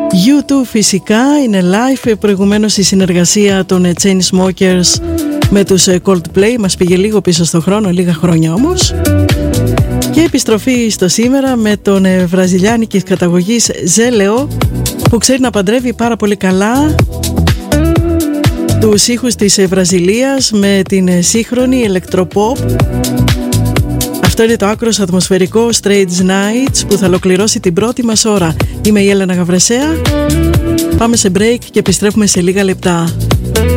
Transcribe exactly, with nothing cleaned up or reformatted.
γιου τού φυσικά είναι live, προηγουμένως η συνεργασία των Chainsmokers με τους Coldplay μας πήγε λίγο πίσω στο χρόνο, λίγα χρόνια όμως. Και επιστροφή στο σήμερα με τον βραζιλιάνικης καταγωγής Ζέλεο, που ξέρει να παντρεύει πάρα πολύ καλά τους ήχους της Βραζιλίας με την σύγχρονη ηλεκτροποπ. Αυτό είναι το άκρος ατμοσφαιρικό Strange Nights που θα ολοκληρώσει την πρώτη μας ώρα. Είμαι η Έλενα Γαβρεσέα. Πάμε σε break και επιστρέφουμε σε λίγα λεπτά.